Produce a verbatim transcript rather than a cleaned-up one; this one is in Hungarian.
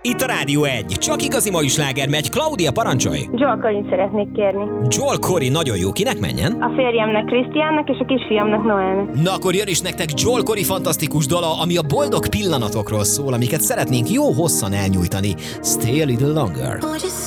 itt a Rádió egy. Csak igazi mai sláger megy. Klaudia, parancsolj! Joel Corey szeretnék kérni. Joel Corey, nagyon jó. Kinek menjen? A férjemnek, Krisztiánnak, és a kisfiamnak, Noelnek. Na akkor jön is nektek Joel Corey fantasztikus dala, ami a boldog pillanatokról szól, amiket szeretnénk jó hosszan elnyújtani. Stay a little longer.